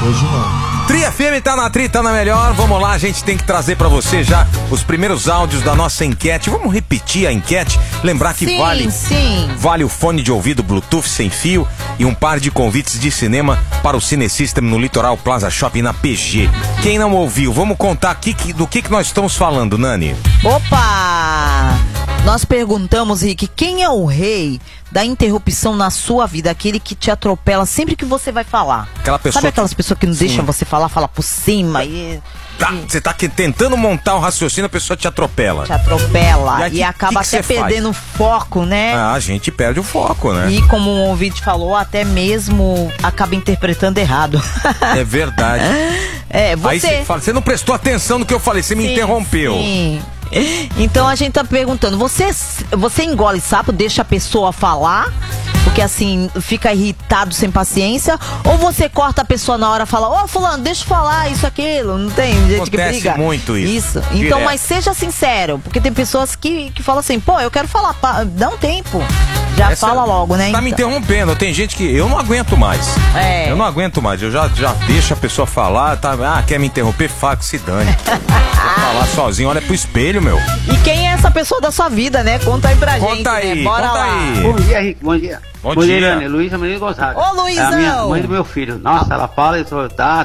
Hoje não. Tri FM tá na Tri, tá na melhor. Vamos lá, a gente tem que trazer pra você já os primeiros áudios da nossa enquete. Vamos repetir a enquete. Lembrar que vale o fone de ouvido Bluetooth sem fio e um par de convites de cinema para o Cine System no Litoral Plaza Shopping na PG. Quem não ouviu, vamos contar aqui do que nós estamos falando, Nani. Opa! Nós perguntamos, Rick, quem é o rei da interrupção na sua vida? Aquele que te atropela sempre que você vai falar. Aquela pessoa. Sabe aquelas pessoas que não deixam você falar, fala por cima Você tá tentando montar um raciocínio, a pessoa te atropela. Te atropela. E aí, e acaba até perdendo o foco, né? A gente perde o foco, né? E como um ouvinte falou, até mesmo acaba interpretando errado. É verdade. Aí você fala, você não prestou atenção no que eu falei, você me interrompeu. Sim. Então a gente tá perguntando, você engole sapo, deixa a pessoa falar, porque assim, fica irritado, sem paciência, ou você corta a pessoa na hora e fala, ô fulano, deixa eu falar isso, aquilo, não tem gente que briga? Acontece muito isso. Então, direto. Mas seja sincero, porque tem pessoas que falam assim, pô, eu quero falar, dá um tempo, já fala logo, né? Tá me interrompendo, tem gente que eu não aguento mais. Eu não aguento mais, eu já deixo a pessoa falar, quer me interromper, fala que se dane. Falar sozinho, olha pro espelho, meu. E quem é essa pessoa da sua vida, né? Conta aí pra gente, aí, né? Bora lá. Aí. Bom dia, Rick, bom dia. Bom dia, Irane, Luísa Maria Gonzaga. Ô, Luísão! É a minha mãe do meu filho. Nossa, ela fala e só tá.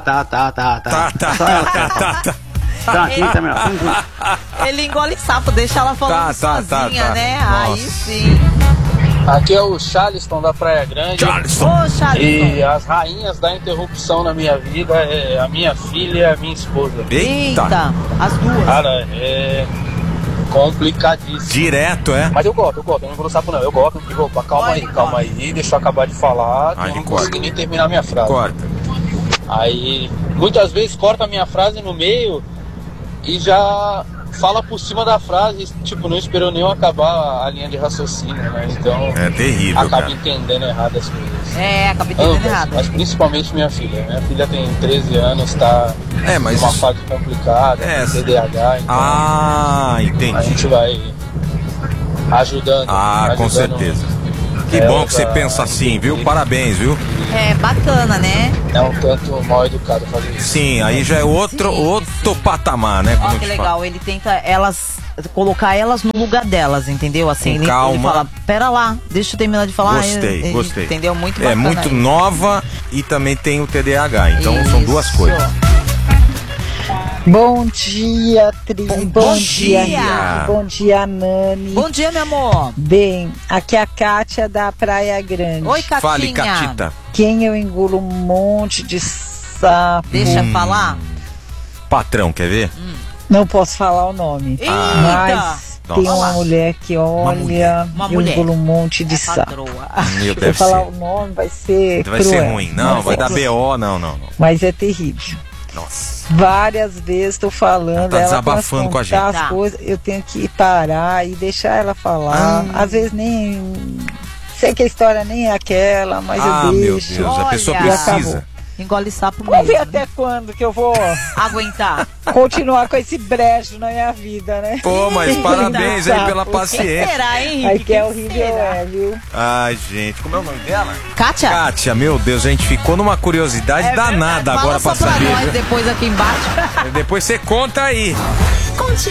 Tá aqui, tá melhor. Ele engole sapo, deixa ela falando sozinha, né? Nossa. Aí sim. Aqui é o Charleston da Praia Grande. Ô, Charleston. E as rainhas da interrupção na minha vida é a minha filha e a minha esposa. Eita, as duas. Cara, é complicadíssimo. Direto, é? Mas eu gosto, eu não vou sapo não. Eu gosto, eu digo, opa, calma aí, deixa eu acabar de falar, que eu não consegui nem terminar a minha frase. Corta. Aí, muitas vezes corta a minha frase no meio e já fala por cima da frase, tipo, não esperou nem eu acabar a linha de raciocínio, né? Então, é terrível, acaba entendendo errado as coisas. Acaba entendendo errado. Mas principalmente minha filha. Minha filha tem 13 anos, tá numa fase complicada, tem TDAH, então entendi. A gente vai ajudando. Com certeza. Que bom que você pensa assim, viu? Parabéns, viu? É bacana, né? É um tanto mal educado fazer isso. Sim, aí já é outro patamar, né? Olha que legal, ele tenta colocar elas no lugar delas, delas, assim. Ele fala, pera lá, deixa eu terminar de falar. Gostei. Entendeu? Muito bacana. É muito nova e também tem o TDAH, então são duas coisas. Bom dia, Tri. Bom dia, Rick. Bom dia, Nani. Bom dia, meu amor. Bem, aqui é a Kátia da Praia Grande. Oi, Catinha. Fale, Catita. Quem eu engulo um monte de sapo. Deixa falar. Patrão, quer ver? Não posso falar o nome. Mas tem uma mulher que, olha, eu engulo um monte de sapo. Se eu falar o nome, vai ser Vai cruel. ser ruim. Não, vai dar BO, não. Mas é terrível. Nossa. Várias vezes estou falando, tá ela desabafando com a gente. As coisas, eu tenho que parar e deixar ela falar. Às vezes nem sei que a história nem é aquela, mas eu deixo. Meu Deus, a pessoa precisa. Engole sapo mesmo. Vamos ver até quando que eu vou aguentar. Continuar com esse brejo na minha vida, né? Pô, mas parabéns aí pela paciência. Será, hein, Rick? Aí que é horrível, viu? Ai, gente, como é o nome dela? Kátia? Kátia, meu Deus, a gente ficou numa curiosidade danada agora pra saber. Nós depois aqui embaixo. Depois você conta aí.